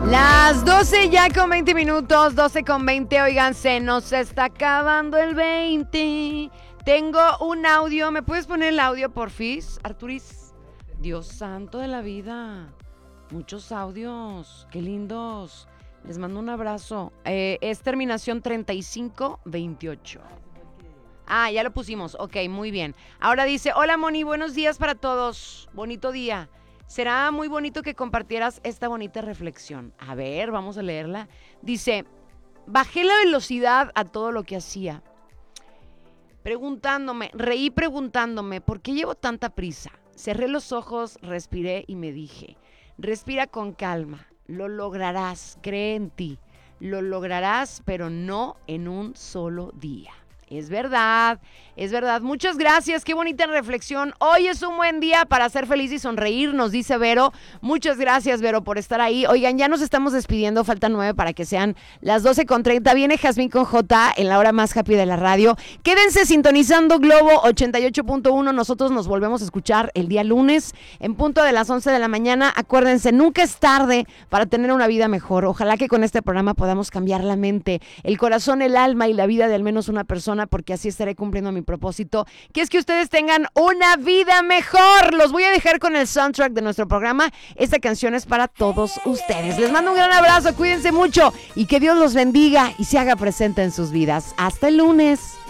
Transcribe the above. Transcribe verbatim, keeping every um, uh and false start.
Las doce ya con veinte minutos, doce con veinte, oigan, se nos está acabando el veinte. Tengo un audio, ¿me puedes poner el audio, porfis, Arturis? Dios santo de la vida, muchos audios, qué lindos. Les mando un abrazo. Eh, es terminación treinta y cinco veintiocho. Ah, ya lo pusimos, ok, muy bien. Ahora dice, hola Moni, buenos días para todos, bonito día. Será muy bonito que compartieras esta bonita reflexión. A ver, vamos a leerla. Dice, bajé la velocidad a todo lo que hacía. Preguntándome, reí preguntándome, ¿por qué llevo tanta prisa? Cerré los ojos, respiré y me dije, respira con calma, lo lograrás, cree en ti. Lo lograrás, pero no en un solo día. Es verdad, es verdad. Muchas gracias, qué bonita reflexión. Hoy es un buen día para ser feliz y sonreír, nos dice Vero. Muchas gracias, Vero, por estar ahí. Oigan, ya nos estamos despidiendo, faltan nueve para que sean las doce con treinta. Viene Jazmín con J en la hora más happy de la radio. Quédense sintonizando Globo ochenta y ocho punto uno. Nosotros nos volvemos a escuchar el día lunes en punto de las once de la mañana. Acuérdense, nunca es tarde para tener una vida mejor. Ojalá que con este programa podamos cambiar la mente, el corazón, el alma y la vida de al menos una persona, porque así estaré cumpliendo mi propósito, que es que ustedes tengan una vida mejor. Los voy a dejar con el soundtrack de nuestro programa. Esta canción es para todos ustedes. Les mando un gran abrazo, cuídense mucho y que Dios los bendiga y se haga presente en sus vidas. Hasta el lunes.